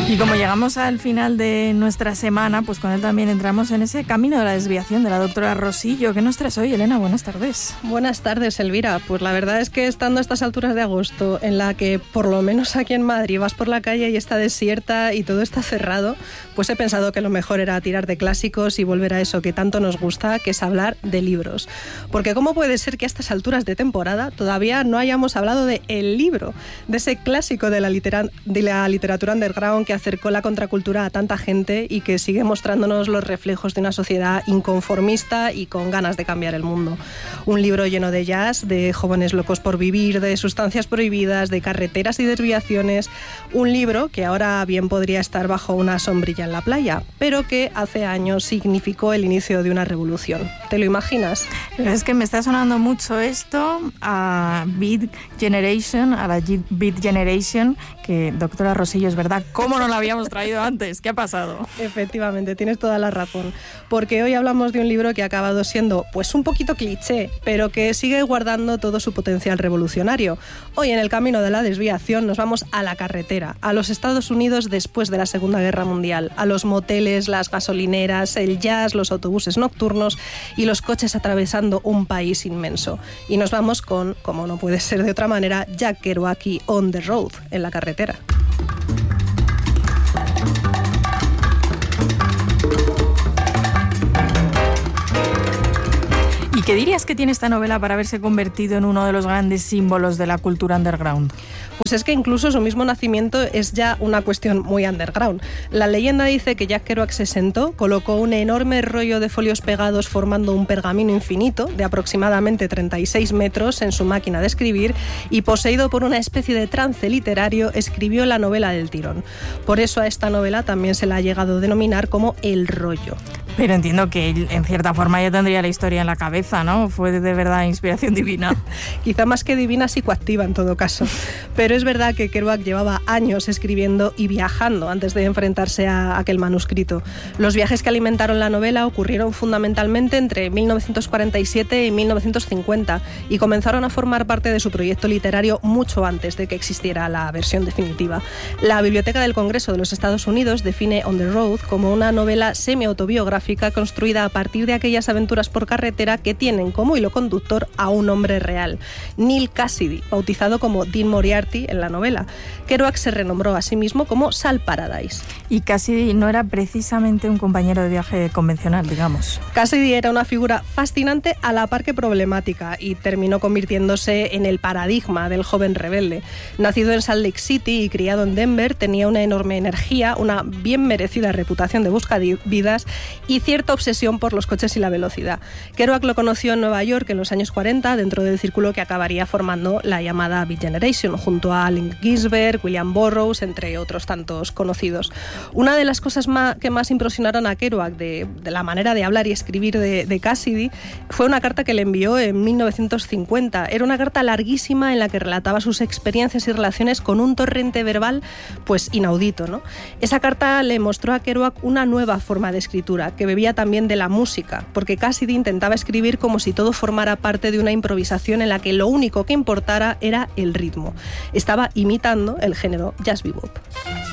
Y como llegamos al final de nuestra semana, pues con él también entramos en ese camino de la desviación de la doctora Rosillo. ¿Qué nos traes hoy, Elena? Buenas tardes. Buenas tardes, Elvira. Pues la verdad es que estando a estas alturas de agosto, en la que por lo menos aquí en Madrid vas por la calle y está desierta y todo está cerrado, pues he pensado que lo mejor era tirar de clásicos y volver a eso que tanto nos gusta, que es hablar de libros. Porque ¿cómo puede ser que a estas alturas de temporada todavía no hayamos hablado de El Libro, de ese clásico de la literatura underground que acercó la contracultura a tanta gente y que sigue mostrándonos los reflejos de una sociedad inconformista y con ganas de cambiar el mundo? Un libro lleno de jazz, de jóvenes locos por vivir, de sustancias prohibidas, de carreteras y desviaciones. Un libro que ahora bien podría estar bajo una sombrilla en la playa, pero que hace años significó el inicio de una revolución. ¿Te lo imaginas? Es que me está sonando mucho esto a Beat Generation, a la Beat Generation, que doctora Rosillo, es verdad, ¿cómo no la habíamos traído antes? ¿Qué ha pasado? Efectivamente, tienes toda la razón, porque hoy hablamos de un libro que ha acabado siendo pues un poquito cliché, pero que sigue guardando todo su potencial revolucionario. Hoy en el camino de la desviación nos vamos a la carretera, a los Estados Unidos después de la Segunda Guerra Mundial, a los moteles, las gasolineras, el jazz, los autobuses nocturnos y los coches atravesando un país inmenso. Y nos vamos con, como no puede ser de otra manera, Jack Kerouac y On the Road, en la carretera. ¿Y qué dirías que tiene esta novela para haberse convertido en uno de los grandes símbolos de la cultura underground? Pues es que incluso su mismo nacimiento es ya una cuestión muy underground. La leyenda dice que Jack Kerouac se sentó, colocó un enorme rollo de folios pegados formando un pergamino infinito de aproximadamente 36 metros en su máquina de escribir y, poseído por una especie de trance literario, escribió la novela del tirón. Por eso a esta novela también se la ha llegado a denominar como El Rollo. Pero entiendo que él, en cierta forma, ya tendría la historia en la cabeza, ¿no? Fue de verdad inspiración divina. Quizá más que divina, psicoactiva en todo caso. Pero es verdad que Kerouac llevaba años escribiendo y viajando antes de enfrentarse a aquel manuscrito. Los viajes que alimentaron la novela ocurrieron fundamentalmente entre 1947 y 1950 y comenzaron a formar parte de su proyecto literario mucho antes de que existiera la versión definitiva. La Biblioteca del Congreso de los Estados Unidos define On the Road como una novela semi-autobiográfica construida a partir de aquellas aventuras por carretera que tienen como hilo conductor a un hombre real, Neal Cassidy, bautizado como Dean Moriarty en la novela. Kerouac se renombró a sí mismo como Sal Paradise. Y Cassidy no era precisamente un compañero de viaje convencional, digamos. Cassidy era una figura fascinante a la par que problemática y terminó convirtiéndose en el paradigma del joven rebelde. Nacido en Salt Lake City y criado en Denver, tenía una enorme energía, una bien merecida reputación de buscavidas y cierta obsesión por los coches y la velocidad. Kerouac lo conoció en Nueva York en los años 40 dentro del círculo que acabaría formando la llamada Beat Generation, junto a Allen Ginsberg, William Burroughs, entre otros tantos conocidos. Una de las cosas que más impresionaron a Kerouac de la manera de hablar y escribir de Cassidy fue una carta que le envió en 1950. Era una carta larguísima en la que relataba sus experiencias y relaciones con un torrente verbal pues inaudito, ¿no? Esa carta le mostró a Kerouac una nueva forma de escritura, que bebía también de la música, porque Cassidy intentaba escribir como si todo formara parte de una improvisación en la que lo único que importara era el ritmo. Estaba imitando el género jazz bebop.